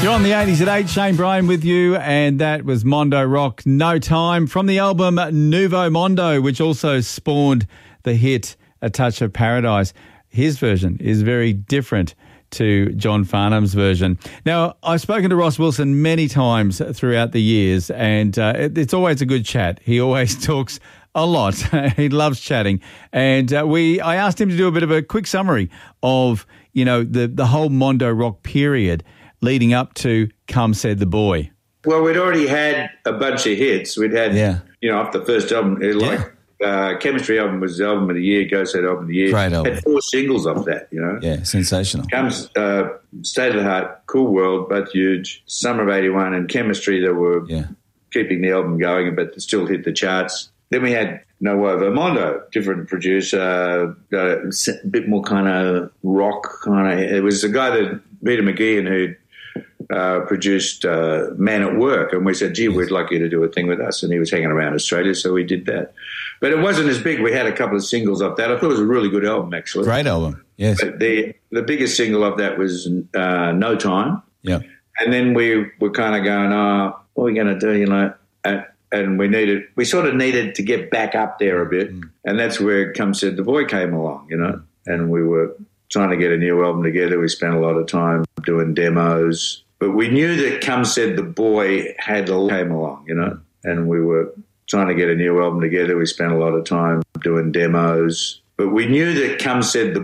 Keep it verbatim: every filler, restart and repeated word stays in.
You're on the eighties at eight, Shane Bryan with you, and that was Mondo Rock, No Time, from the album Nouveau Mondo, which also spawned the hit A Touch of Paradise. His version is very different to John Farnham's version. Now, I've spoken to Ross Wilson many times throughout the years, and uh, it, it's always a good chat. He always talks a lot. He loves chatting. And uh, we, I asked him to do a bit of a quick summary of, you know, the, the whole Mondo Rock period leading up to Come Said the Boy. Well, we'd already had a bunch of hits. We'd had, yeah. you know, off the first album, like yeah. uh, Chemistry album was the album of the year, Go Said album of the year. Great album. Had four singles off that, you know. Yeah, sensational. Comes uh, State of the Heart, Cool World, both huge. Summer of eighty-one and Chemistry that were yeah. keeping the album going, but still hit the charts. Then we had Nouveau Mondo, different producer, uh, a bit more kind of rock kind of. It was a guy that Peter McGeehan who uh, produced uh, Man at Work, and we said, "Gee, we'd like you to do a thing with us." And he was hanging around Australia, so we did that. But it wasn't as big. We had a couple of singles off that. I thought it was a really good album, actually. Great album, yes. But the the biggest single of that was uh, No Time. Yeah. And then we were kind of going, "Oh, what are we going to do?" You know. And, And we needed, we sort of needed to get back up there a bit. Mm. And that's where Come Said the Boy came along, you know. And we were trying to get a new album together. We spent a lot of time doing demos. But we knew that Come Said the Boy had came along, you know. And we were trying to get a new album together. We spent a lot of time doing demos. But we knew that Come Said the